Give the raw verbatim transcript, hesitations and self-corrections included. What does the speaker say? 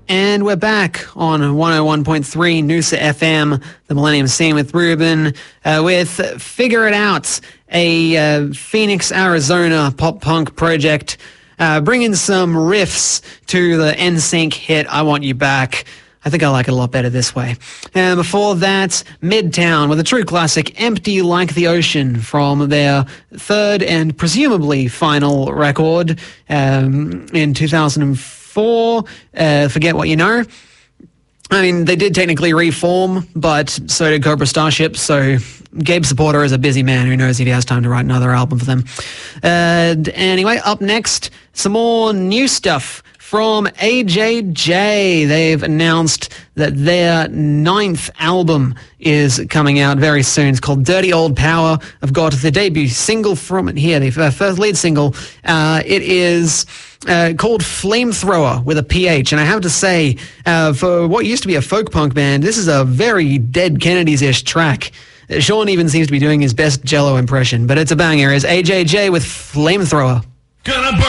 And we're back on one oh one point three Noosa F M, the Millennium Scene with Ruben, uh, with Figure It Out, a uh, Phoenix, Arizona pop-punk project, uh, bringing some riffs to the N Sync hit I Want You Back. I think I like it a lot better this way. And before that, Midtown with a true classic, Empty Like the Ocean, from their third and presumably final record um, in two thousand four, uh, Forget What You Know. I mean, they did technically reform, but so did Cobra Starship, so Gabe Supporter is a busy man. Who knows if he has time to write another album for them. Uh, anyway, up next, some more new stuff from A J J. They've announced that their ninth album is coming out very soon. It's called Dirty Old Power. I've got the debut single from it here, the first lead single. Uh, it is uh, called Flamethrower with a P H. And I have to say, uh, for what used to be a folk punk band, this is a very Dead Kennedys-ish track. Sean even seems to be doing his best Jello impression, but it's a banger. It's A J J with Flamethrower. Gonna burn